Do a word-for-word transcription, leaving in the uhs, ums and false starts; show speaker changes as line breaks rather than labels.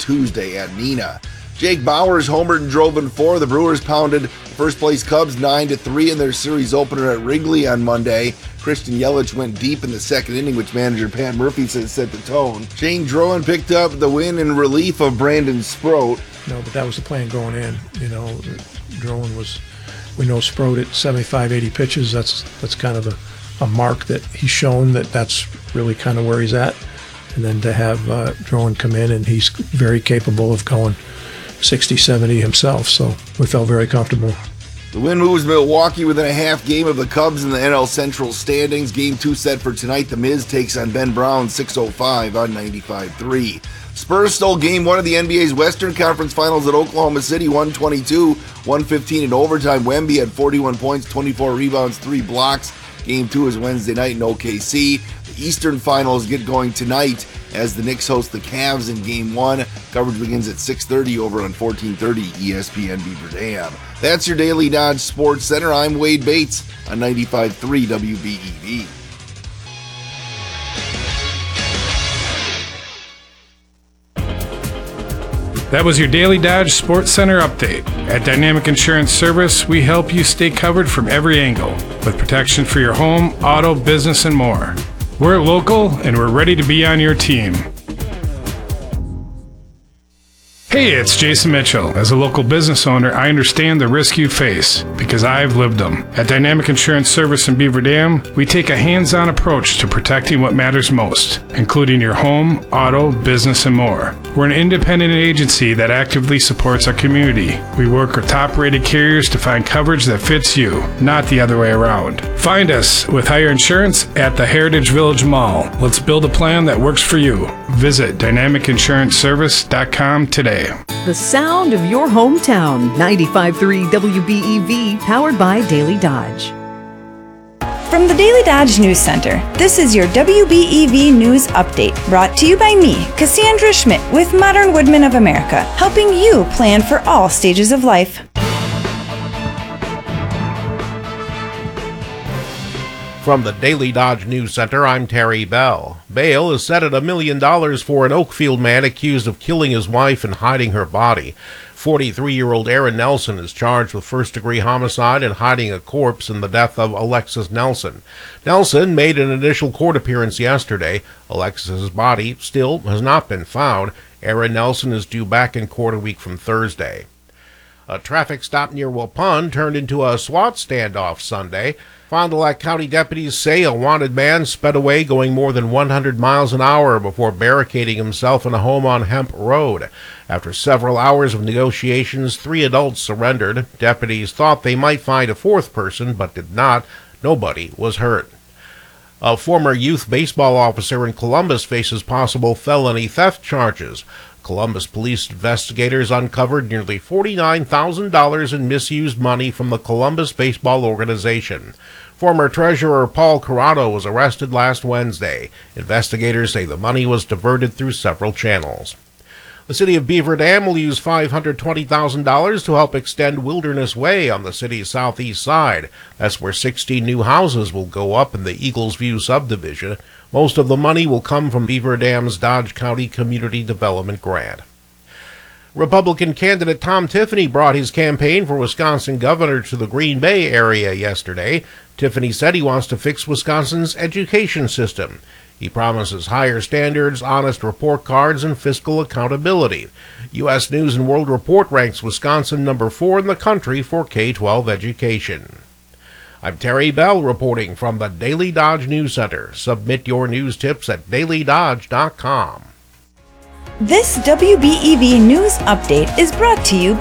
Tuesday at Neenah. Jake Bowers homered and drove in four. The Brewers pounded first-place Cubs nine to three in their series opener at Wrigley on Monday. Christian Yelich went deep in the second inning, which manager Pat Murphy says set the tone. Shane Drowan picked up the win in relief of Brandon Sproat.
No, but that was the plan going in. You know, Drowan was, we know Sproat at seventy-five, eighty pitches. That's that's kind of a, a mark that he's shown that that's really kind of where he's at. And then to have uh, Drowan come in, and he's very capable of going sixty, seventy himself. So we felt very comfortable.
The win moves Milwaukee within a half game of the Cubs in the N L Central standings. Game two set for tonight. The Miz takes on Ben Brown, six oh five on ninety-five point three. Spurs stole game one of the N B A's Western Conference Finals at Oklahoma City, one twenty-two, one fifteen in overtime. Wemby had forty-one points, twenty-four rebounds, three blocks. Game two is Wednesday night in O K C. The Eastern Finals get going tonight as the Knicks host the Cavs in Game one. Coverage begins at six thirty over on fourteen thirty E S P N Beaver Dam. That's your Daily Dodge Sports Center. I'm Wade Bates on ninety-five point three W B E V.
That was your Daily Dodge Sports Center update. At Dynamic Insurance Service, we help you stay covered from every angle with protection for your home, auto, business, and more. We're local, and we're ready to be on your team. Hey, it's Jason Mitchell. As a local business owner, I understand the risk you face because I've lived them. At Dynamic Insurance Service in Beaver Dam, we take a hands-on approach to protecting what matters most, including your home, auto, business, and more. We're an independent agency that actively supports our community. We work with top-rated carriers to find coverage that fits you, not the other way around. Find us with Hire Insurance at the Heritage Village Mall. Let's build a plan that works for you. Visit dynamic insurance service dot com today.
The sound of your hometown. ninety-five point three W B E V, powered by Daily Dodge.
From the Daily Dodge News Center, this is your W B E V News Update, brought to you by me, Cassandra Schmidt, with Modern Woodmen of America, helping you plan for all stages of life.
From the Daily Dodge News Center, I'm Terry Bell. Bail is set at a million dollars for an Oakfield man accused of killing his wife and hiding her body. forty-three-year-old Aaron Nelson is charged with first-degree homicide and hiding a corpse in the death of Alexis Nelson. Nelson made an initial court appearance yesterday. Alexis's body still has not been found. Aaron Nelson is due back in court a week from Thursday. A traffic stop near Waupun turned into a SWAT standoff Sunday. Fond du Lac County deputies say a wanted man sped away going more than one hundred miles an hour before barricading himself in a home on Hemp Road. After several hours of negotiations, three adults surrendered. Deputies thought they might find a fourth person, but did not. Nobody was hurt. A former youth baseball officer in Columbus faces possible felony theft charges. Columbus police investigators uncovered nearly forty-nine thousand dollars in misused money from the Columbus Baseball Organization. Former treasurer Paul Corrado was arrested last Wednesday. Investigators say the money was diverted through several channels. The city of Beaver Dam will use five hundred twenty thousand dollars to help extend Wilderness Way on the city's southeast side. That's where sixteen new houses will go up in the Eagles View subdivision. Most of the money will come from Beaver Dam's Dodge County Community Development Grant. Republican candidate Tom Tiffany brought his campaign for Wisconsin governor to the Green Bay area yesterday. Tiffany said he wants to fix Wisconsin's education system. He promises higher standards, honest report cards, and fiscal accountability. U S News and World Report ranks Wisconsin number four in the country for K twelve education. I'm Terry Bell reporting from the Daily Dodge News Center. Submit your news tips at daily dodge dot com.
This W B E V News Update is brought to you by